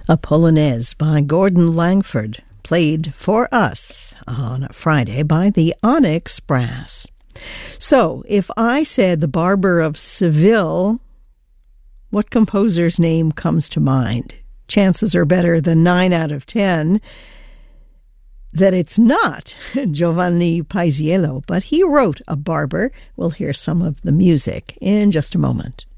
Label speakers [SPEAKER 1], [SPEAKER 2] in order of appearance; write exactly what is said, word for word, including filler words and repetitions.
[SPEAKER 1] A Polonaise by Gordon Langford, played for us on Friday by the Onyx Brass. So, if I said The Barber of Seville, what composer's name comes to mind? Chances are better than nine out of ten that it's not Giovanni Paisiello, but he wrote A Barber. We'll hear some of the music in just a moment.